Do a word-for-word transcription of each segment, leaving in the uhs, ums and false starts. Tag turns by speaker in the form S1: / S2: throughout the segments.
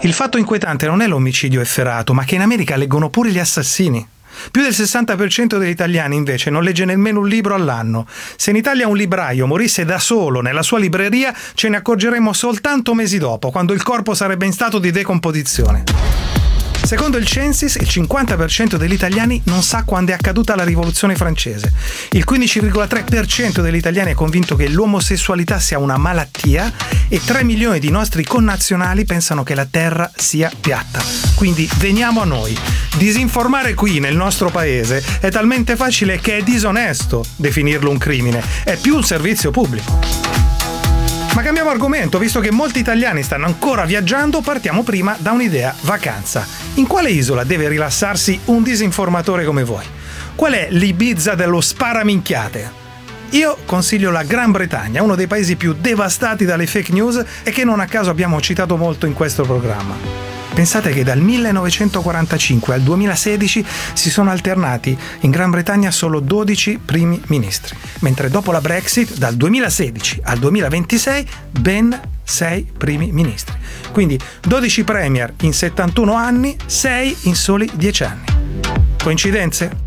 S1: Il fatto inquietante non è l'omicidio efferato, ma che in America leggono pure gli assassini. Più del sessanta per cento degli italiani invece non legge nemmeno un libro all'anno. Se in Italia un libraio morisse da solo nella sua libreria, ce ne accorgeremmo soltanto mesi dopo, quando il corpo sarebbe in stato di decomposizione. Secondo il Censis, il cinquanta per cento degli italiani non sa quando è accaduta la rivoluzione francese. Il quindici virgola tre per cento degli italiani è convinto che l'omosessualità sia una malattia e tre milioni di nostri connazionali pensano che la terra sia piatta. Quindi veniamo a noi. Disinformare qui nel nostro paese è talmente facile che è disonesto definirlo un crimine. È più un servizio pubblico. Ma cambiamo argomento, visto che molti italiani stanno ancora viaggiando, partiamo prima da un'idea: vacanza. In quale isola deve rilassarsi un disinformatore come voi? Qual è l'Ibiza dello sparaminchiate? Io consiglio la Gran Bretagna, uno dei paesi più devastati dalle fake news e che non a caso abbiamo citato molto in questo programma. Pensate che dal millenovecentoquarantacinque al duemilasedici si sono alternati in Gran Bretagna solo dodici primi ministri, mentre dopo la Brexit dal duemilasedici al duemilaventisei ben sei primi ministri. Quindi dodici premier in settantuno anni, sei in soli dieci anni. Coincidenze?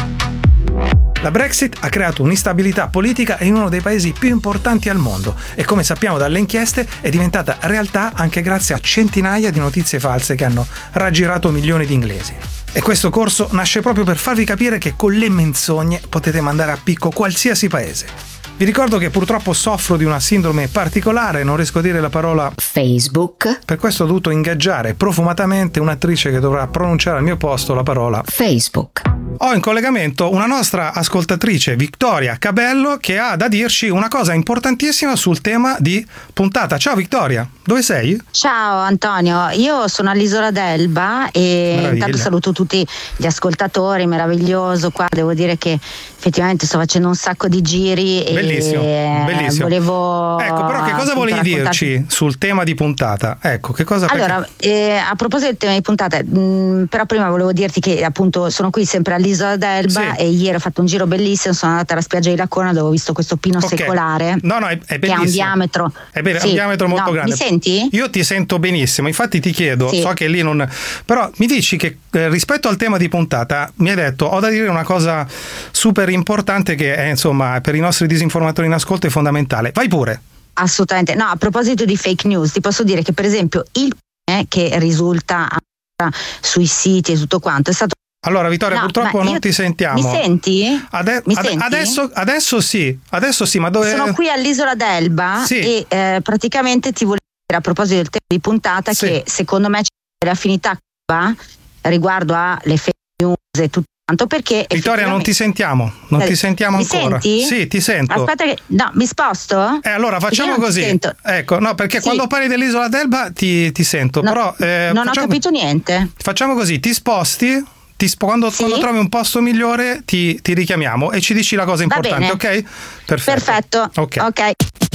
S1: La Brexit ha creato un'instabilità politica in uno dei paesi più importanti al mondo e, come sappiamo dalle inchieste, è diventata realtà anche grazie a centinaia di notizie false che hanno raggirato milioni di inglesi. E questo corso nasce proprio per farvi capire che con le menzogne potete mandare a picco qualsiasi paese. Vi ricordo che purtroppo soffro di una sindrome particolare, non riesco a dire la parola
S2: Facebook.
S1: Per questo ho dovuto ingaggiare profumatamente un'attrice che dovrà pronunciare al mio posto la parola
S2: Facebook.
S1: Ho in collegamento una nostra ascoltatrice, Vittoria Cabello, che ha da dirci una cosa importantissima sul tema di puntata. Ciao Vittoria, dove sei?
S3: Ciao Antonio, io sono all'Isola d'Elba e
S1: Meraviglia.
S3: Intanto saluto tutti gli ascoltatori, meraviglioso qua, devo dire che effettivamente sto facendo un sacco di giri e
S1: Bellissimo, bellissimo.
S3: volevo
S1: Ecco, però che cosa volevi
S3: raccontarti...
S1: dirci sul tema di puntata? Ecco, che cosa
S3: Allora, eh, a proposito del tema di puntata, mh, però prima volevo dirti che appunto sono qui sempre all'Isola d'Elba
S1: Sì.
S3: e ieri ho fatto un giro bellissimo, sono andata alla spiaggia di Lacona dove ho visto questo pino
S1: Ok.
S3: secolare.
S1: No, no, è, è
S3: che ha un
S1: bellissimo.
S3: diametro
S1: È be-
S3: sì.
S1: un diametro molto
S3: No,
S1: grande.
S3: Mi senti?
S1: Io ti sento benissimo, infatti ti chiedo,
S3: Sì.
S1: so che lì non... Però mi dici che eh, rispetto al tema di puntata mi hai detto, ho da dire una cosa super importante che è, insomma, per i nostri disinformatori in ascolto è fondamentale. Vai pure.
S3: Assolutamente. No, a proposito di fake news, ti posso dire che per esempio il eh, che risulta sui siti e tutto quanto è stato...
S1: Allora Vittoria,
S3: No,
S1: purtroppo
S3: ma
S1: non
S3: io-
S1: ti sentiamo.
S3: Mi senti?
S1: Ade-
S3: Mi
S1: ade-
S3: senti?
S1: Adesso, adesso sì, adesso sì, ma dove...
S3: Sono qui all'Isola d'Elba
S1: Sì.
S3: e eh, praticamente ti volevo dire a proposito del tema di puntata
S1: Sì.
S3: che secondo me c'è delle affinità qua riguardo alle fake news e tutto quanto, perché
S1: Vittoria, non ti
S3: effettivamente-
S1: sentiamo, non ti sentiamo
S3: Mi
S1: ancora.
S3: senti?
S1: Sì, ti sento.
S3: Aspetta che... No, mi sposto?
S1: Eh, allora facciamo
S3: Io non ti
S1: così.
S3: sento.
S1: Ecco, no, perché
S3: Sì.
S1: quando parli dell'Isola d'Elba ti, ti sento,
S3: No,
S1: però eh,
S3: non ho
S1: facciamo,
S3: capito niente.
S1: facciamo così, ti sposti, ti spo- quando,
S3: Sì.
S1: quando trovi un posto migliore ti, ti richiamiamo e ci dici la cosa
S3: Va
S1: importante,
S3: bene.
S1: ok? Perfetto.
S3: Perfetto.
S1: Ok.
S3: Ok.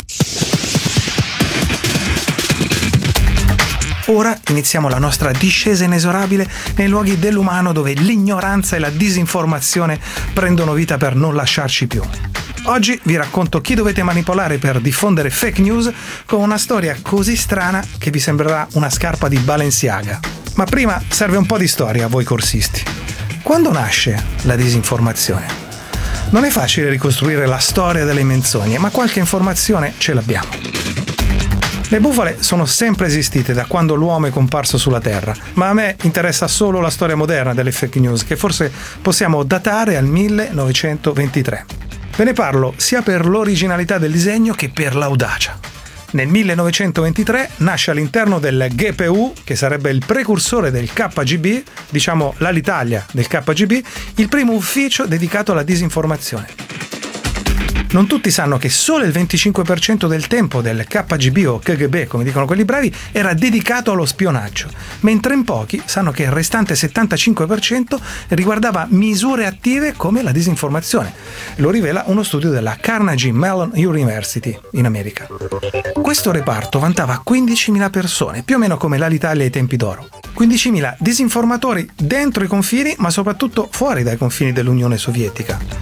S1: Ora iniziamo la nostra discesa inesorabile nei luoghi dell'umano dove l'ignoranza e la disinformazione prendono vita per non lasciarci più. Oggi vi racconto chi dovete manipolare per diffondere fake news con una storia così strana che vi sembrerà una scarpa di Balenciaga. Ma prima serve un po' di storia a voi corsisti. Quando nasce la disinformazione? Non è facile ricostruire la storia delle menzogne, ma qualche informazione ce l'abbiamo. Le bufale sono sempre esistite da quando l'uomo è comparso sulla Terra, ma a me interessa solo la storia moderna delle fake news, che forse possiamo datare al millenovecentoventitré. Ve ne parlo sia per l'originalità del disegno che per l'audacia. Nel millenovecentoventitré nasce all'interno del G P U, che sarebbe il precursore del K G B, diciamo l'Alitalia del K G B, il primo ufficio dedicato alla disinformazione. Non tutti sanno che solo il venticinque per cento del tempo del K G B o K G B, come dicono quelli bravi, era dedicato allo spionaggio, mentre in pochi sanno che il restante settantacinque per cento riguardava misure attive come la disinformazione. Lo rivela uno studio della Carnegie Mellon University in America. Questo reparto vantava quindicimila persone, più o meno come l'Alitalia ai tempi d'oro. quindicimila disinformatori dentro i confini, ma soprattutto fuori dai confini dell'Unione Sovietica.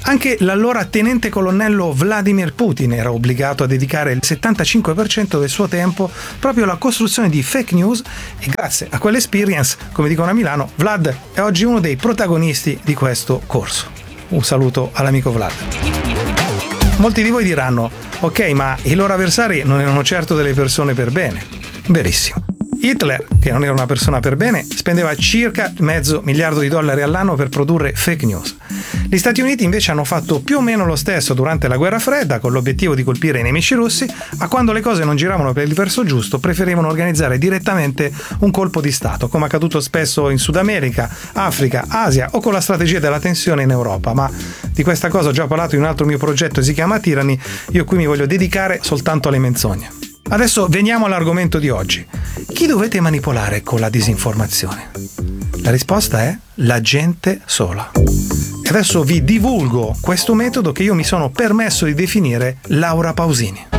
S1: Anche l'allora tenente colonnello Vladimir Putin era obbligato a dedicare il settantacinque per cento del suo tempo proprio alla costruzione di fake news e grazie a quell'experience, come dicono a Milano, Vlad è oggi uno dei protagonisti di questo corso. Un saluto all'amico Vlad. Molti di voi diranno, ok, ma i loro avversari non erano certo delle persone per bene. Verissimo. Hitler, che non era una persona per bene, spendeva circa mezzo miliardo di dollari all'anno per produrre fake news. Gli Stati Uniti invece hanno fatto più o meno lo stesso durante la guerra fredda con l'obiettivo di colpire i nemici russi, ma quando le cose non giravano per il verso giusto preferivano organizzare direttamente un colpo di Stato, come accaduto spesso in Sud America, Africa, Asia o con la strategia della tensione in Europa. Ma di questa cosa ho già parlato in un altro mio progetto, si chiama Tyranny, io qui mi voglio dedicare soltanto alle menzogne. Adesso veniamo all'argomento di oggi. Chi dovete manipolare con la disinformazione? La risposta è la gente sola. E adesso vi divulgo questo metodo che io mi sono permesso di definire Laura Pausini.